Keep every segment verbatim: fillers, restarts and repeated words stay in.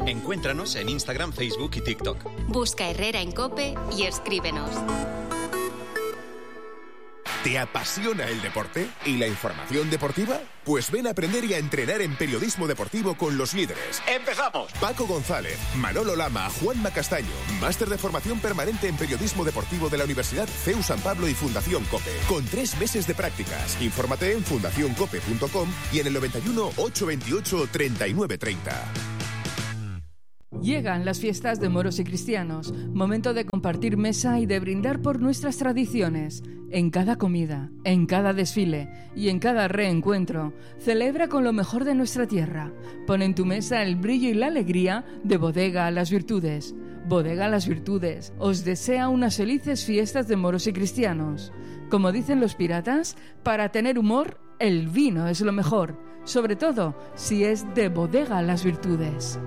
Encuéntranos en Instagram, Facebook y TikTok. Busca Herrera en COPE y escríbenos. ¿Te apasiona el deporte y la información deportiva? Pues ven a aprender y a entrenar en periodismo deportivo con los líderes. ¡Empezamos! Paco González, Manolo Lama, Juanma Castaño. Máster de formación permanente en periodismo deportivo de la Universidad C E U San Pablo y Fundación COPE. Con tres meses de prácticas. Infórmate en fundación cope punto com y en el noventa y uno, ochocientos veintiocho, treinta y nueve treinta. Llegan las fiestas de moros y cristianos, momento de compartir mesa y de brindar por nuestras tradiciones. En cada comida, en cada desfile y en cada reencuentro, celebra con lo mejor de nuestra tierra. Pon en tu mesa el brillo y la alegría de Bodega Las Virtudes. Bodega Las Virtudes os desea unas felices fiestas de moros y cristianos. Como dicen los piratas, para tener humor, el vino es lo mejor, sobre todo si es de Bodega Las Virtudes.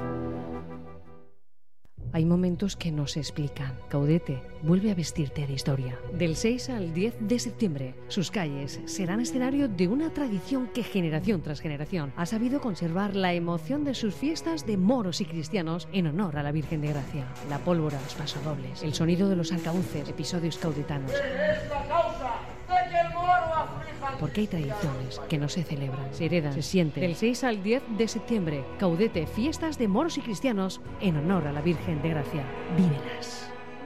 Hay momentos que no se explican. Caudete vuelve a vestirte de historia. Del seis al diez de septiembre, sus calles serán escenario de una tradición que generación tras generación ha sabido conservar la emoción de sus fiestas de moros y cristianos en honor a la Virgen de Gracia. La pólvora, los pasodobles, el sonido de los arcabuces, episodios caudetanos. Es la causa de que el moro aflija. Porque hay tradiciones que no se celebran, se heredan, se sienten. Del seis al diez de septiembre, Caudete, fiestas de moros y cristianos en honor a la Virgen de Gracia. Vívelas.